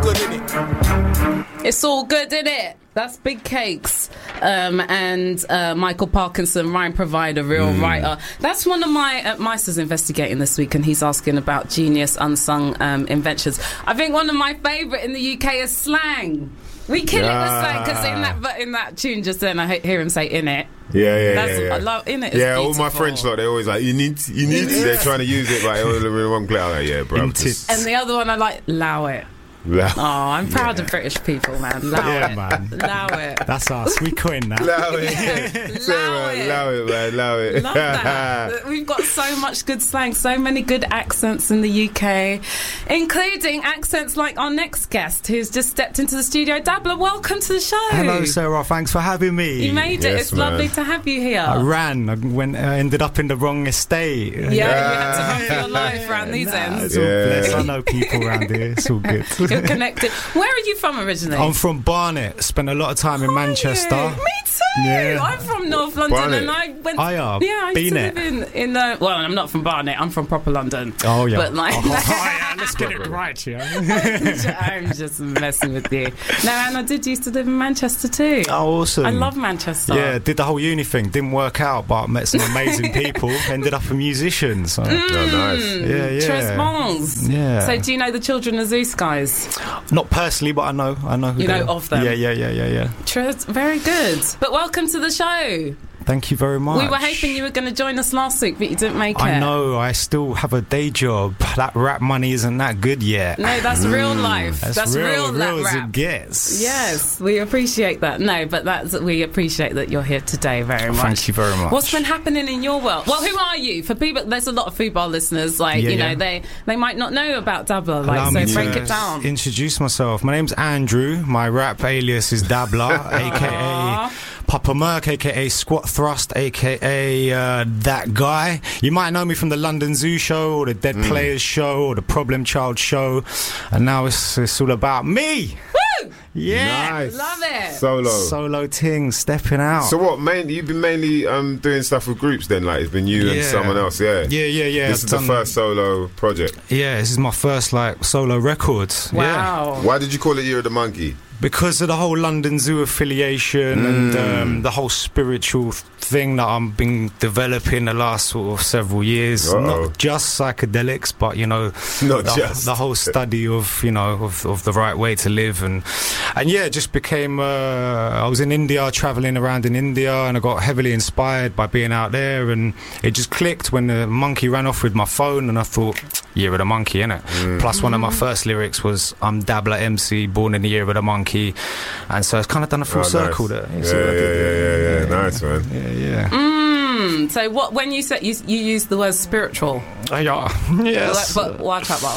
good, innit? It's all good, innit? That's Big Cakes and Michael Parkinson, rhyme provider, real writer. That's one of my Meister's investigating this week, and he's asking about genius unsung inventions. I think one of my favourite in the UK is slang. We kill it with slang because in that tune just then I hear him say "in it." Yeah. I love "in it." Yeah, all my French lot, they always like you need. They're trying to use it, but it was in the wrong place. Like, yeah, bro. And the other one I like, "Allow it." Oh, I'm proud of British people, man. Allow it. That's us. We coined that. Allow it, man. Love that. We've got so much good slang, so many good accents in the UK, including accents like our next guest, who's just stepped into the studio. Dabla, welcome to the show. Hello, Sarah. Thanks for having me. You made it. It's lovely to have you here. I ended up in the wrong estate. Yeah, you had to run for your life around these ends. It's all blessed. I know people around here. It's all good. You're connected. Where are you from originally? I'm from Barnet. Spent a lot of time in Manchester. Me too. Yeah. I'm from North London, Barnet. and I went. I used to live in well, I'm not from Barnet. I'm from proper London. Oh yeah. But like, let's get it right, yeah. I'm just messing with you. No, and I did used to live in Manchester too. Oh, awesome. I love Manchester. Yeah, did the whole uni thing. Didn't work out, but met some amazing people. Ended up a musician. So. Oh, nice. Yeah. Tres Mons. Yeah. So do you know the Children of Zeus guys? Not personally, but I know who you they know are. of them. Yeah. Tres, very good. But welcome to the show. Thank you very much. We were hoping you were going to join us last week, but you didn't make it. I know. I still have a day job. That rap money isn't that good yet. No, that's real life. That's real as rap. it gets. Yes, we appreciate that. No, but we appreciate that you're here today very much. Thank you very much. What's been happening in your world? Well, who are you? For people, there's a lot of football listeners. Like they might not know about Dabla. Like, so break it down. Introduce myself. My name's Andrew. My rap alias is Dabla, aka Papa Merc, aka Squat Thrust, aka that guy. You might know me from the London Zoo show, or the Dead Players show, or the Problem Child show, and now it's all about me. Woo! Yeah, nice. Love it. Solo ting, stepping out. So what? You've been mainly doing stuff with groups then? Like it's been you and someone else. Yeah. This is the first solo project. Yeah, this is my first solo record. Wow. Yeah. Why did you call it Year of the Monkey? Because of the whole London Zoo affiliation and the whole spiritual thing that I've been developing the last sort of several years. Not just psychedelics, but the whole study of of the right way to live and just became. I was in India, traveling around in India, and I got heavily inspired by being out there, and it just clicked when the monkey ran off with my phone, and I thought, Year of the Monkey, innit? Plus, one of my first lyrics was, I'm Dabla MC, born in the Year of the Monkey. And so it's kind of done a full circle there. Yeah. Nice, man. Yeah. So when you said you used the word spiritual? Yes. But what about?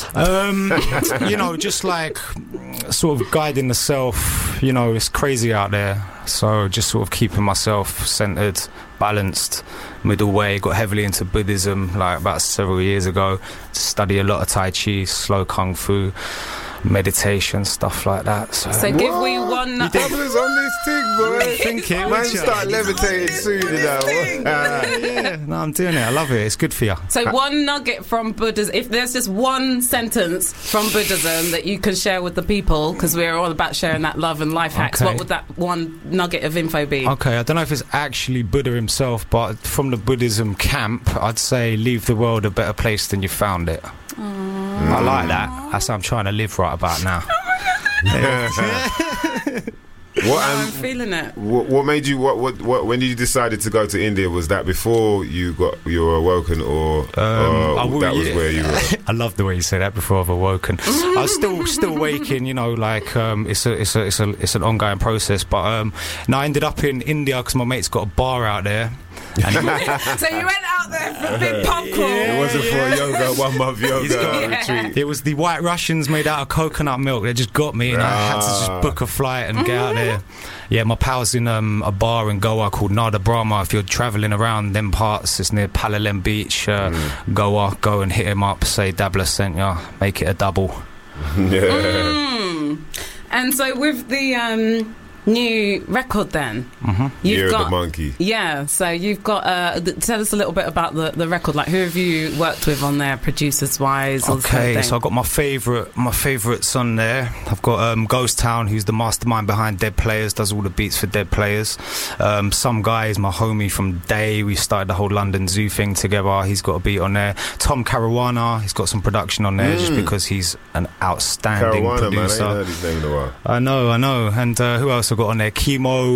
Just like sort of guiding the self. It's crazy out there. So just sort of keeping myself centered, balanced, middle way. Got heavily into Buddhism like about several years ago. Study a lot of Tai Chi, slow Kung Fu, meditation, stuff like that. So give me one. Dabla's on this thing, boy. Thinking, man, start levitating soon, No, I'm doing it. I love it. It's good for you. So one nugget from Buddhism. If there's just one sentence from Buddhism that you can share with the people, because we're all about sharing that love and life hacks. What would that one nugget of info be? Okay, I don't know if it's actually Buddha himself, but from the Buddhism camp, I'd say leave the world a better place than you found it. I like that. That's how I'm trying to live right about now. I'm feeling it. What made you? What? When you decided to go to India? Was that before you were awoken, or that was where you were? I love the way you say that. Before I've awoken, I was still waking. It's an ongoing process. But no, I ended up in India because my mate's got a bar out there. So you went out there for a big pub crawl. It wasn't for a 1 month yoga retreat. It was the White Russians made out of coconut milk. They just got me, and I had to just book a flight and get out there. Yeah, my pal's in a bar in Goa called Nada Brahma. If you're travelling around them parts, it's near Palolem Beach, Goa. Go and hit him up. Say Dabla sent ya. Make it a double. And so with the new record then. Year of the Monkey. Yeah, so you've got tell us a little bit about the record. Like, who have you worked with on there, producers wise? Okay, so I've got my favourites on there. I've got Ghost Town, who's the mastermind behind Dead Players, does all the beats for Dead Players. Some guy is my homie from Day. We started the whole London Zoo thing together. He's got a beat on there. Tom Caruana, he's got some production on there just because he's an outstanding producer. Man, I ain't heard his name in a while. I know. And who else I got on there? Chemo,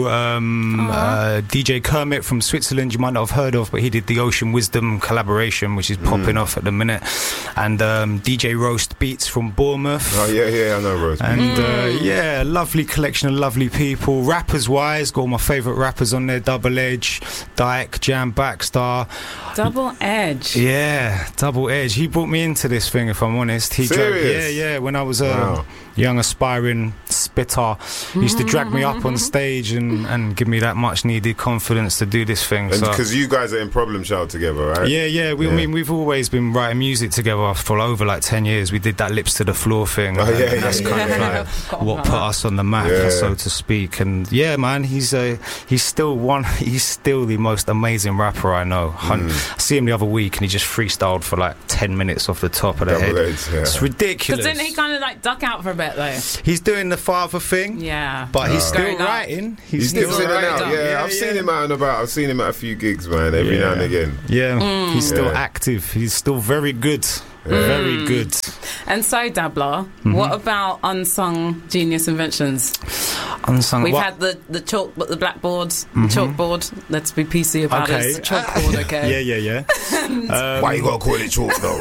DJ Kermit from Switzerland, you might not have heard of, but he did the Ocean Wisdom collaboration, which is popping off at the minute. And DJ Roast Beats from Bournemouth. Oh yeah, I know Roast Beats. And lovely collection of lovely people. Rappers wise, got all my favourite rappers on there: Double Edge, Dyke, Jam Backstar. Double Edge. Yeah, Double Edge. He brought me into this thing, if I'm honest. Serious? When I was a young aspiring spitter, he used to drag me up on stage and give me that much needed confidence to do this thing. Because you guys are in Problem Child together, right? Yeah. I mean, we've always been writing music together for over like 10 years. We did that Lips to the Floor thing. That's kind of like what put us on the map, so to speak. And yeah, man, he's still the most amazing rapper I know. I see him the other week and he just freestyled for like 10 minutes off the top of the head. It's ridiculous. Because didn't he kind of like duck out for a bit though? He's doing the father thing. Yeah. But he's still writing. He's still writing. Yeah, I've seen him out and about. I've seen him at a few gigs, man, every now and again. Yeah. He's still active. He's still very good. Very good. And so, Dabbler, what about unsung genius inventions? We've had the blackboard, chalkboard. Let's be PC about it. It's chalkboard, okay? Yeah. Why you gotta call it chalk though?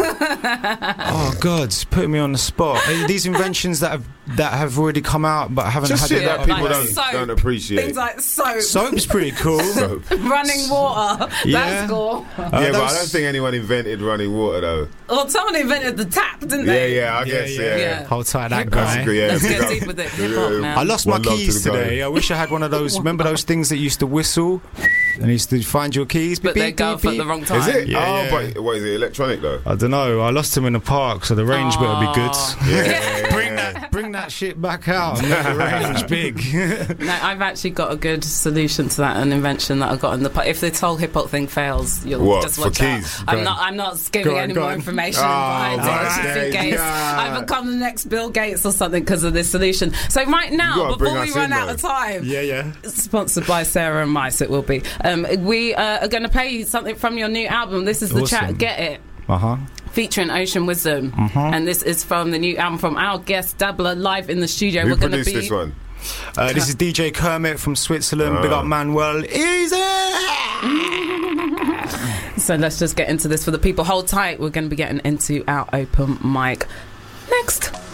Oh God, it's putting me on the spot. These inventions that have already come out but haven't just had shit that people don't appreciate. Things like soap. Soap's pretty cool. Running water. That's cool. But I don't think anyone invented running water though. Well, someone invented the tap, didn't they? Yeah, I guess. Yeah. Hold tight, that guy. Let's get deep with it. Hip hop, man. I lost my keys today. I wish I had one of those. Remember those things that used to whistle and used to find your keys? But they go off at the wrong time. Is it? Yeah. But what is it? Electronic though? I don't know. I lost them in the park, so the range better be good. Bring that shit back out. Make the range big. No, I've actually got a good solution to that, an invention that I got in the park. If this whole hip hop thing fails, you'll just watch out. I'm not giving any more information behind it. Just in case I become the next Bill Gates or something because of this solution. So right now, before we run out of time, sponsored by Sarah and Mice, it will be. We are going to play something from your new album. This is the track Get It. Featuring Ocean Wisdom. And this is from the new album from our guest Dabbler live in the studio. Who produced this one? This is DJ Kermit from Switzerland. Big up Manuel. Easy! So let's just get into this for the people. Hold tight. We're going to be getting into our open mic next.